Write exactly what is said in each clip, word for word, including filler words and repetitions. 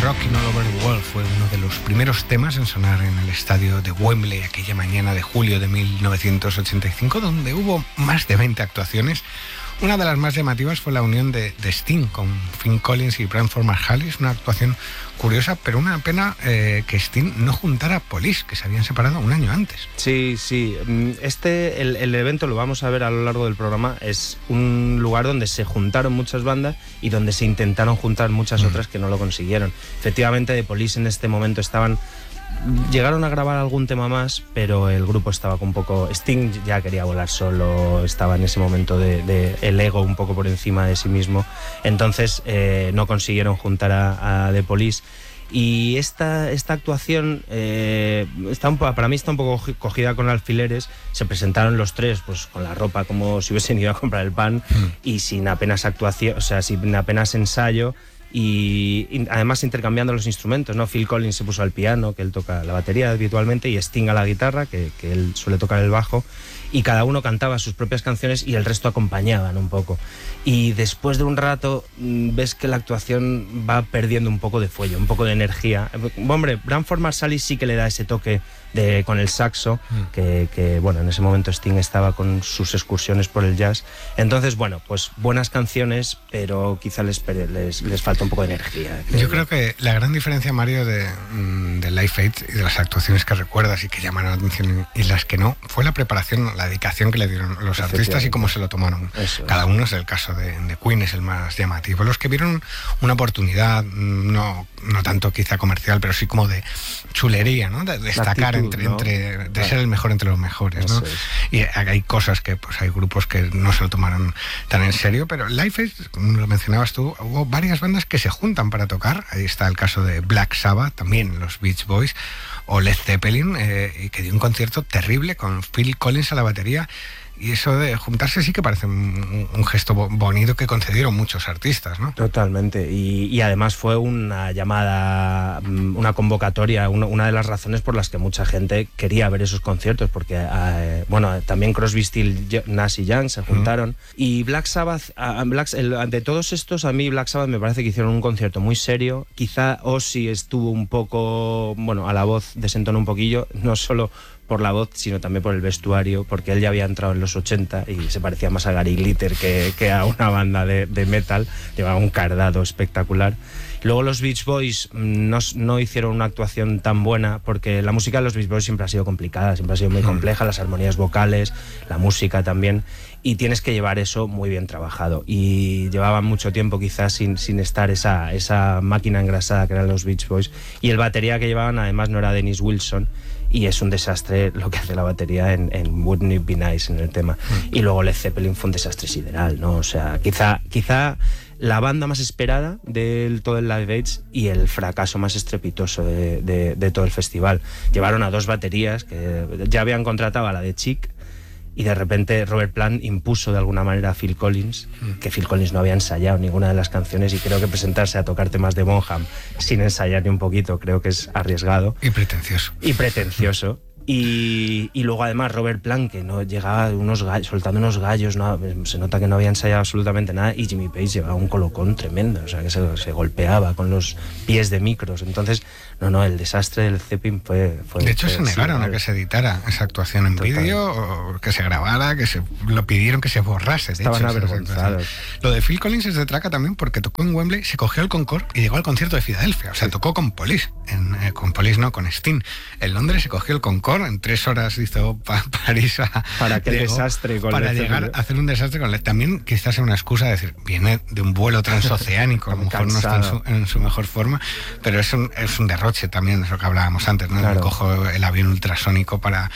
Rockin' All Over the World fue uno de los primeros temas en sonar en el estadio de Wembley aquella mañana de julio de mil novecientos ochenta y cinco, donde hubo más de veinte actuaciones. Una de las más llamativas fue la unión de, de Sting con Phil Collins y Branford Marsalis, una actuación curiosa, pero una pena eh, que Sting no juntara a Police, que se habían separado un año antes. Sí, sí. Este, el, el evento, lo vamos a ver a lo largo del programa, es un lugar donde se juntaron muchas bandas y donde se intentaron juntar muchas mm. otras que no lo consiguieron. Efectivamente, The Police en este momento estaban... Llegaron a grabar algún tema más, pero el grupo estaba un poco... Sting ya quería volar solo, estaba en ese momento de, de el ego un poco por encima de sí mismo. Entonces eh, no consiguieron juntar a, a The Police. Y esta, esta actuación eh, está un, para mí está un poco cogida con alfileres. Se presentaron los tres pues con la ropa como si hubiesen ido a comprar el pan mm. y sin apenas actuación, o sea, sin apenas ensayo. Y, y además intercambiando los instrumentos, ¿no? Phil Collins se puso al piano, que él toca la batería habitualmente, y Sting a la guitarra, que, que él suele tocar el bajo, y cada uno cantaba sus propias canciones y el resto acompañaban un poco. Y después de un rato ves que la actuación va perdiendo un poco de fuelle, un poco de energía. Hombre, Branford Marsalis sí que le da ese toque de, con el saxo, mm. que, que bueno, en ese momento Sting estaba con sus excursiones por el jazz. Entonces, bueno, pues buenas canciones, pero quizá les, les, les falta un poco de energía. Creo yo creo que la gran diferencia, Mario, de, de Live Aid y de las actuaciones que recuerdas y que llamaron la atención y las que no, fue la preparación, la dedicación que le dieron los artistas y cómo se lo tomaron. Eso Cada es. uno es el caso de, de Queen, es el más llamativo. Los que vieron una oportunidad, no, no tanto quizá comercial, pero sí como de chulería, ¿no? De destacar actitud, entre, ¿no? entre de claro. ser el mejor entre los mejores, ¿no? Y hay cosas que pues hay grupos que no se lo tomaron tan en serio, pero Live Aid, como lo mencionabas tú, hubo varias bandas que se juntan para tocar. Ahí está el caso de Black Sabbath, también los Beach Boys, o Led Zeppelin, eh, que dio un concierto terrible con Phil Collins a la batería. Y eso de juntarse sí que parece un, un gesto bonito que concedieron muchos artistas, ¿no? Totalmente. Y, y además fue una llamada, una convocatoria, una, una de las razones por las que mucha gente quería ver esos conciertos, porque, eh, bueno, también Crosby, Stills, Nash y Young se juntaron. Mm. Y Black Sabbath, a, Black, el, de todos estos, a mí Black Sabbath me parece que hicieron un concierto muy serio. Quizá Ozzy estuvo un poco, bueno, a la voz desentonó un poquillo, no solo por la voz, sino también por el vestuario, porque él ya había entrado en los ochenta y se parecía más a Gary Glitter que, que a una banda de, de metal. Llevaba un cardado espectacular. Luego los Beach Boys no, no hicieron una actuación tan buena, porque la música de los Beach Boys siempre ha sido complicada, siempre ha sido muy compleja, las armonías vocales, la música también, y tienes que llevar eso muy bien trabajado. Y llevaban mucho tiempo quizás sin, sin estar esa, esa máquina engrasada que eran los Beach Boys. Y el batería que llevaban además no era Dennis Wilson, y es un desastre lo que hace la batería en, en Wouldn't It Be Nice, en el tema. Mm. Y luego Led Zeppelin fue un desastre sideral, ¿no? O sea, quizá, quizá la banda más esperada de todo el Live Aid y el fracaso más estrepitoso de, de, de todo el festival. Llevaron a dos baterías que ya habían contratado a la de Chic, y de repente Robert Plant impuso de alguna manera a Phil Collins, mm. que Phil Collins no había ensayado ninguna de las canciones, y creo que presentarse a tocar temas de Bonham sin ensayar ni un poquito, creo que es arriesgado. Y pretencioso. Y pretencioso. Y, y luego además Robert Plant, que no llegaba unos gallos, soltando unos gallos, no, se nota que no había ensayado absolutamente nada, y Jimmy Page llevaba un colocón tremendo, o sea que se, se golpeaba con los pies de micros. Entonces, no, no, el desastre del Zeppelin fue... fue de hecho, fue, se negaron sí, a que se editara esa actuación en vídeo, o que se grabara, que se lo pidieron que se borrase. De Estaban hecho, avergonzados. Lo de Phil Collins es de traca también, porque tocó en Wembley, se cogió el Concorde y llegó al concierto de Filadelfia. O sea, sí. tocó con Police, en, eh, con Police no, con Sting. En Londres se cogió el Concorde, en tres horas hizo pa París a, para que llegó, desastre con para llegar a hacer un desastre con Led. También quizás sea una excusa de decir, viene de un vuelo transoceánico, a lo mejor no está en su, en su mejor forma, pero es un, es un derroche también, de eso que hablábamos antes, ¿no? Claro. Cojo el avión ultrasónico para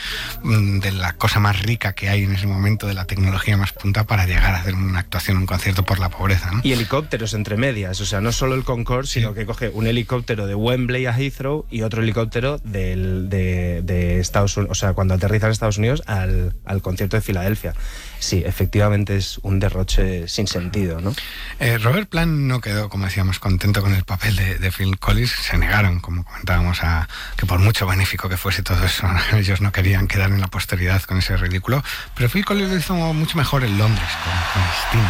de la cosa más rica que hay en ese momento, de la tecnología más punta, para llegar a hacer una actuación, un concierto por la pobreza, ¿no? Y helicópteros entre medias, o sea, no solo el Concorde, sí. sino que coge un helicóptero de Wembley a Heathrow y otro helicóptero del, de, de Estados Unidos, o sea, cuando aterriza en Estados Unidos al, al concierto de Filadelfia. Sí, efectivamente es un derroche sin sentido, ¿no? Eh, Robert Plant no quedó, como decíamos, contento con el papel de, de Phil Collins. Se negaron, como comentábamos, a que por mucho benéfico que fuese todo eso, ellos no querían quedar en la posteridad con ese ridículo. Pero Phil Collins lo hizo mucho mejor en Londres, con, con Sting.